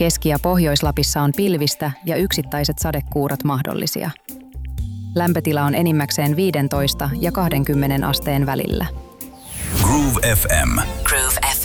Keski- ja Pohjois-Lapissa on pilvistä ja yksittäiset sadekuurat mahdollisia. Lämpötila on enimmäkseen 15 ja 20 asteen välillä. Groove FM. Groove FM.